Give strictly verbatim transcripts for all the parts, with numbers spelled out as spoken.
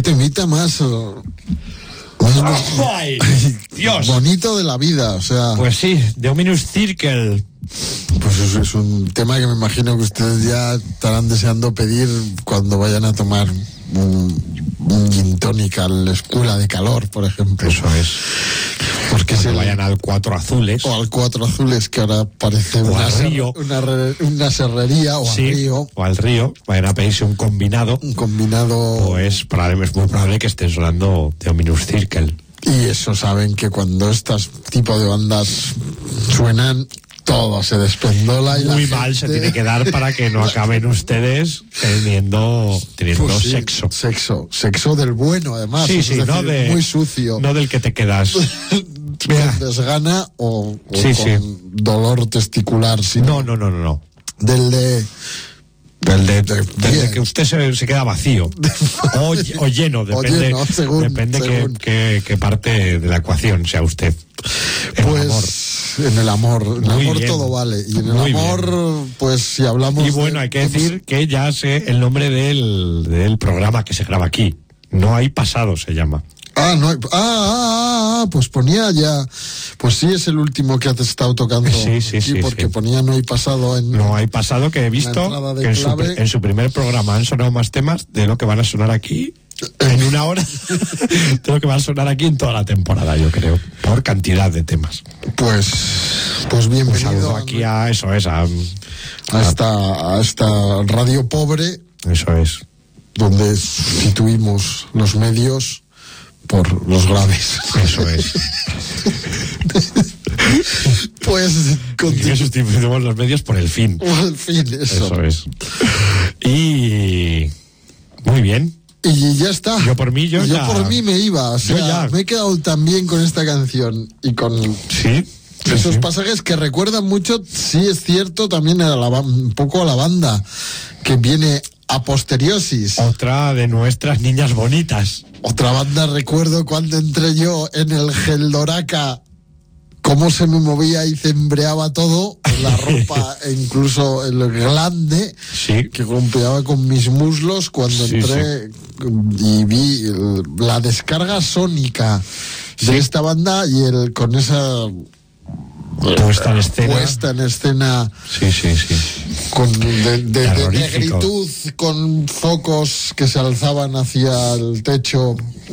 temita más... ¡Ay, Dios! Bonito de la vida, o sea... Pues sí, The Ominous Circle. Pues eso es un tema que me imagino que ustedes ya estarán deseando pedir cuando vayan a tomar un, un gin tonic a la escuela de calor, por ejemplo. Eso es. Porque cuando se vayan al Cuatro Azules. O al Cuatro Azules, que ahora parece o una, al río. Una, una serrería, o sí, al río. O al río, vayan a pedirse un combinado. Un combinado... Pues probable, es muy probable que estén sonando The Ominous Circle. Y eso saben que cuando estos tipos de bandas suenan, todo se despendola y muy la mal gente... se tiene que dar para que no acaben ustedes teniendo, teniendo pues sí, sexo. Sexo, sexo del bueno, además. Sí, es sí, decir, no de, muy sucio. No del que te quedas. con desgana o, o sí, con sí. dolor testicular. Sino no, no, no, no, no. Del de... Del de, de, del de que usted se, se queda vacío o, o lleno, depende, o lleno, según, depende según. Que, que, que parte de la ecuación sea usted. En pues el amor. en el amor, en el amor bien. Todo vale. Y en el Muy amor, bien. Pues si hablamos... Y bueno, de, hay que decir que ya sé el nombre del, del programa que se graba aquí. No hay pasado, se llama. Ah, no hay, ah, ah, ah, pues ponía ya, pues sí es el último que has estado tocando. Sí, sí, aquí, sí. Porque sí. ponía no hay pasado en... No hay pasado, que he visto que en su, en su primer programa han sonado más temas de lo que van a sonar aquí en una hora, de lo que van a sonar aquí en toda la temporada, yo creo, por cantidad de temas. Pues, pues bienvenido. Un saludo aquí a eso es, a, a, a, esta, a esta radio pobre. Eso es. Donde sustituimos los medios por los graves. Eso es. Pues continu- sustituimos los medios por el fin. Por el fin, eso. Eso es. Y muy bien. Y ya está. Yo por mí, yo, yo ya. por mí me iba. O sea, ya. me he quedado tan bien con esta canción y con. Sí. Esos sí. pasajes que recuerdan mucho, sí es cierto, también a la, un poco a la banda que viene a posteriosis. Otra de nuestras niñas bonitas. Otra banda, recuerdo cuando entré yo en el Geldoraca, cómo se me movía y cembreaba todo, la ropa e incluso el glande, sí. que golpeaba con mis muslos cuando sí, entré sí. y vi el, la descarga sónica de sí. esta banda y el con esa... puesta en escena puesta en escena sí sí sí con de, de, de negritud, con focos que se alzaban hacia el techo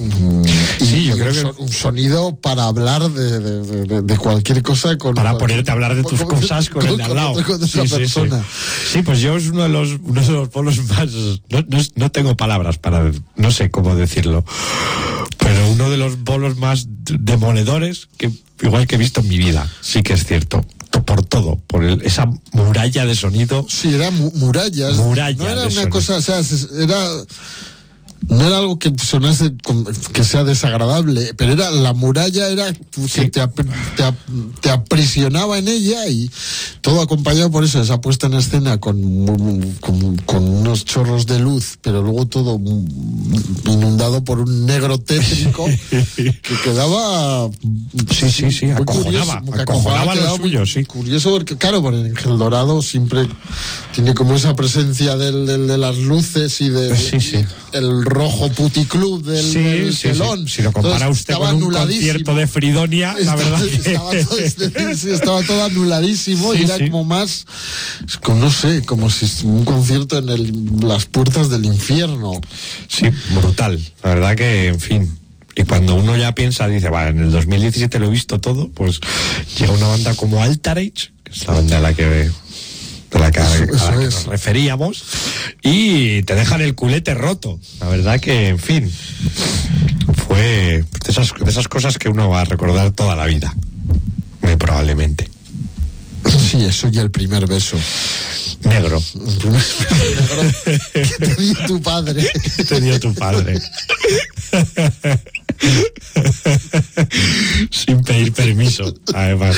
y, sí, yo y creo un, que... son, un sonido para hablar de, de, de, de cualquier cosa con para cualquier, ponerte a hablar de tus con, cosas con, con el de al lado con esa sí, persona. Sí, sí. sí, pues yo es uno de los uno de los polos más no, no, no tengo palabras para no sé cómo decirlo, pero uno de los polos más demoledores que igual que he visto en mi vida, sí que es cierto, por todo, por el, esa muralla de sonido. Sí, era mu murallas. Muralla no era de una sonido. cosa, o sea, era... No era algo que sonase, que sea desagradable, pero era la muralla, era que sí. te, ap te, ap te aprisionaba en ella y todo acompañado por eso, esa puesta en escena con, con, con unos chorros de luz, pero luego todo inundado por un negro tétrico que quedaba... Sí, sí, sí, acojonaba, curioso, acojonaba lo suyo, sí. Curioso porque, claro, por el Ángel Dorado siempre tiene como esa presencia del, del, de las luces y de... Sí, sí. El rojo puticlub del, sí, del sí, telón. Sí. Si lo compara Entonces, usted con un concierto de Fridonia, estaba, la verdad que... estaba, todo, sí, estaba todo anuladísimo sí, y era sí. como más, como, no sé, como si un concierto en el, las puertas del infierno. Sí, brutal. La verdad que, en fin... Y cuando uno ya piensa, dice, vale, en el dos mil diecisiete lo he visto todo, pues llega una banda como Altarage, que es la banda a la que... de la que, eso, eso a la que nos referíamos, y te dejan el culete roto. La verdad que, en fin, fue de esas, de esas cosas que uno va a recordar toda la vida, muy probablemente. Sí, eso y el primer beso. Negro. El primer beso negro que te dio tu padre. Que te dio tu padre. Sin pedir permiso, además.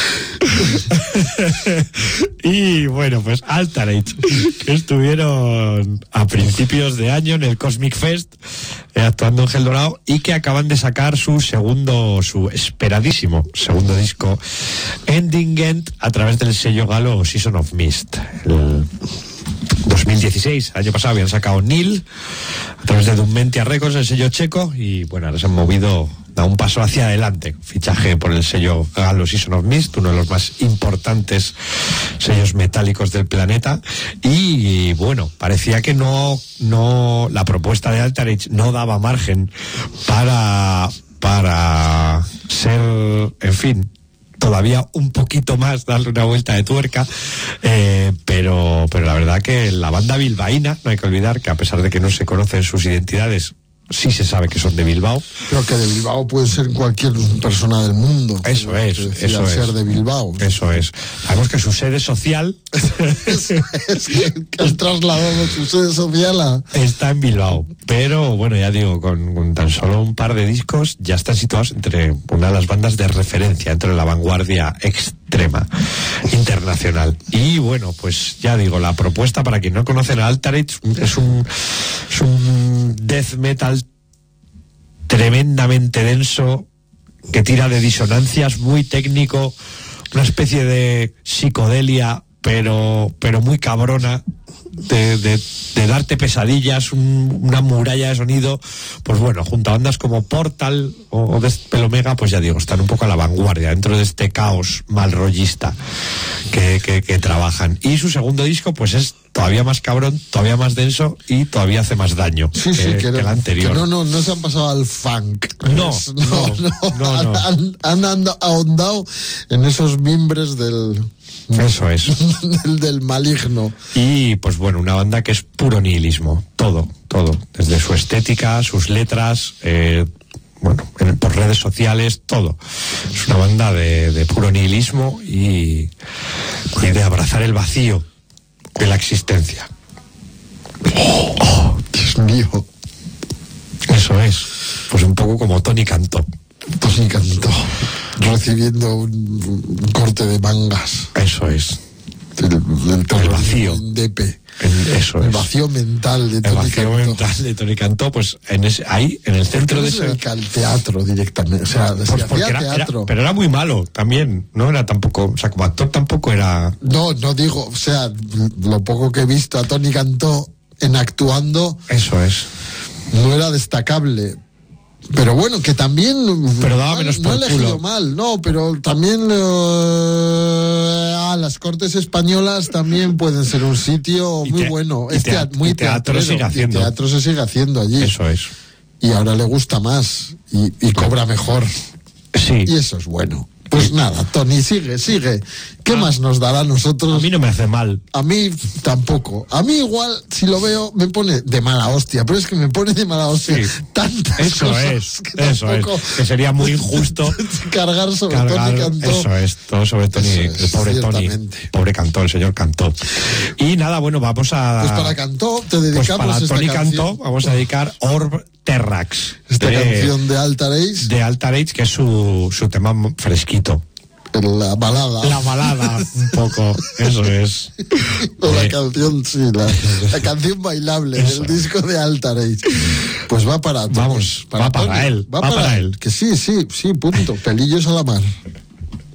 Y bueno, pues Altarage, que estuvieron a principios de año en el Cosmic Fest, eh, actuando en Geldorado, y que acaban de sacar su segundo, su esperadísimo segundo disco, Ending End, a través del sello galo Season of Mist. El, dos mil dieciséis, año pasado habían sacado Nil a través de Dummentia Records, el sello checo, y bueno, ahora se han movido a un paso hacia adelante, fichaje por el sello Galo Season of Mist, uno de los más importantes sellos metálicos del planeta, y, y bueno, parecía que no, no, la propuesta de Altarage no daba margen para, para ser, en fin, todavía un poquito más, darle una vuelta de tuerca, eh, pero, pero la verdad que la banda bilbaína, no hay que olvidar que a pesar de que no se conocen sus identidades, sí se sabe que son de Bilbao. Pero que de Bilbao puede ser cualquier persona del mundo. Eso es, eso es. ser de Bilbao. Eso es. Sabemos que su sede social es, es que, que has trasladado su sede social a... está en Bilbao. Pero bueno, ya digo, con, con tan solo un par de discos ya están situados entre una de las bandas de referencia, entre la vanguardia extrema internacional. Y bueno, pues ya digo, la propuesta, para quien no conoce a Altarage, es un, es un death metal tremendamente denso, que tira de disonancias, muy técnico, una especie de psicodelia, pero, pero muy cabrona, de, de, de darte pesadillas, un, una muralla de sonido. Pues bueno, junto a bandas como Portal o, o Deathspell Omega, pues ya digo, están un poco a la vanguardia dentro de este caos malrollista que, que, que trabajan. Y su segundo disco pues es todavía más cabrón, todavía más denso y todavía hace más daño sí, sí, que, que, que el anterior. Que no, no, no se han pasado al funk. No, es, no, no, no, no. Han, han, han ahondado en esos mimbres del... Eso es. del, del maligno. Y pues bueno, una banda que es puro nihilismo, todo, todo, desde su estética, sus letras, eh, bueno, en, por redes sociales, todo. Es una banda de, de puro nihilismo y, y de abrazar el vacío de la existencia. Oh, oh, Dios mío. Eso es. Pues un poco como Tony Cantó. Tony Cantó, recibiendo un, un corte de mangas. Eso es. El, el, el vacío. D P. Eso el es. vacío mental de Tony Cantó. El vacío mental de Tony Cantó, pues en ese, ahí, en el centro de ese... al teatro directamente, o sea, pues se hacía era, teatro. Era, pero era muy malo también, no era tampoco, o sea, como actor tampoco era... No, no digo, o sea, lo poco que he visto a Tony Cantó en actuando... Eso es. No era destacable. Pero bueno, que también... Pero daba menos por culo. No he elegido culo. mal, no, pero también... Uh, ah, las Cortes Españolas también pueden ser un sitio y muy te, bueno. Es teat, muy teatro teatrero. sigue haciendo. Y teatro se sigue haciendo allí. Eso es. Y ahora le gusta más. Y, y cobra mejor. Sí. Y eso es bueno. Pues nada, Tony, sigue, sigue. ¿Qué ah, más nos dará a nosotros? A mí no me hace mal. A mí tampoco. A mí igual, si lo veo, me pone de mala hostia, pero es que me pone de mala hostia sí. tantas eso cosas es, que eso es. Que sería muy injusto cargar sobre cargar, Tony Cantó. Eso es, todo sobre Tony, es, el pobre Tony. Pobre Cantó, el señor Cantó. Y nada, bueno, vamos a... Pues para Cantó te dedicamos pues para esta Tony canción. Cantó vamos a dedicar Orb Terrax. Esta de, canción de Altarage. De Altarage, que es su, su tema fresquito. La balada. La balada, un poco, eso es. O la eh. canción, sí, la, la canción bailable eso. Del disco de Altarage. Pues va para... Vamos, para va para él, va, va para, para él. Que sí, sí, sí, punto. Pelillos a la mar.